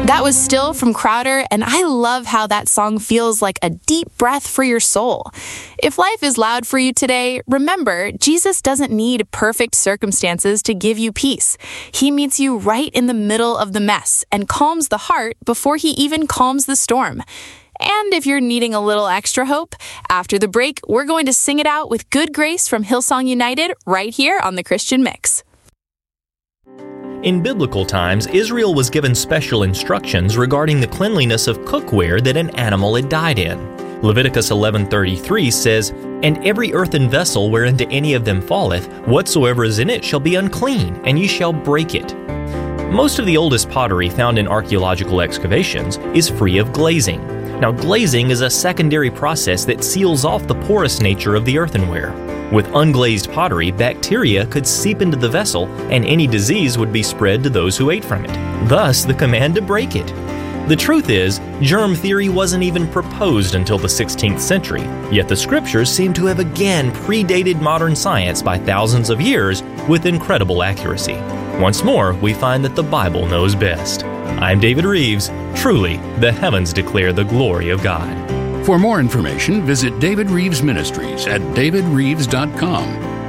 That was Still from Crowder, and I love how that song feels like a deep breath for your soul. If life is loud for you today, remember, Jesus doesn't need perfect circumstances to give you peace. He meets you right in the middle of the mess and calms the heart before he even calms the storm. And if you're needing a little extra hope, after the break, we're going to sing it out with Good Grace from Hillsong United right here on The Christian Mix. In biblical times, Israel was given special instructions regarding the cleanliness of cookware that an animal had died in. Leviticus 11:33 says, "And every earthen vessel whereinto any of them falleth, whatsoever is in it shall be unclean, and ye shall break it." Most of the oldest pottery found in archaeological excavations is free of glazing. Now, glazing is a secondary process that seals off the porous nature of the earthenware. With unglazed pottery, bacteria could seep into the vessel and any disease would be spread to those who ate from it. Thus, the command to break it. The truth is, germ theory wasn't even proposed until the 16th century, yet the scriptures seem to have again predated modern science by thousands of years with incredible accuracy. Once more, we find that the Bible knows best. I'm David Reeves. Truly, the heavens declare the glory of God. For more information, visit David Reeves Ministries at davidreeves.com.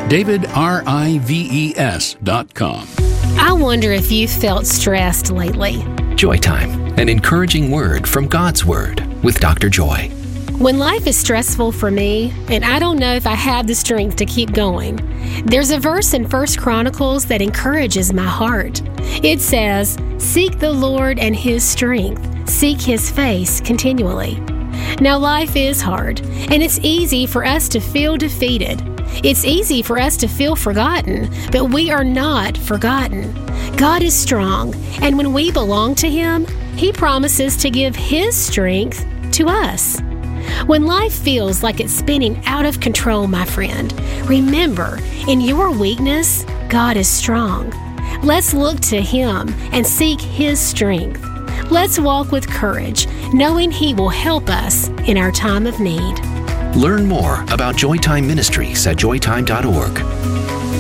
DavidRives.com. I wonder if you felt stressed lately. Joy Time, an encouraging word from God's Word with Dr. Joy. When life is stressful for me, and I don't know if I have the strength to keep going, there's a verse in 1 Chronicles that encourages my heart. It says, "Seek the Lord and His strength. Seek His face continually." Now, life is hard, and it's easy for us to feel defeated. It's easy for us to feel forgotten, but we are not forgotten. God is strong, and when we belong to Him, He promises to give His strength to us. When life feels like it's spinning out of control, my friend, remember, in your weakness, God is strong. Let's look to Him and seek His strength. Let's walk with courage, knowing He will help us in our time of need. Learn more about Joy Time Ministries at joytime.org.